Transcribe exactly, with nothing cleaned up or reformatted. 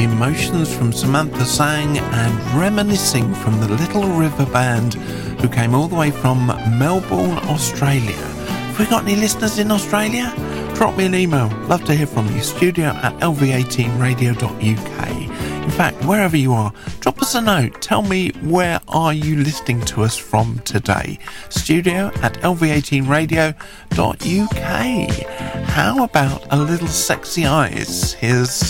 Emotions from Samantha Sang and Reminiscing from the Little River Band, who came all the way from Melbourne, Australia. Have we got any listeners in Australia? Drop me an email. Love to hear from you. Studio at l v eighteen radio dot u k. In fact, wherever you are, drop us a note. Tell me, where are you listening to us from today? Studio at l v eighteen radio dot u k. How about a little Sexy Eyes? Here's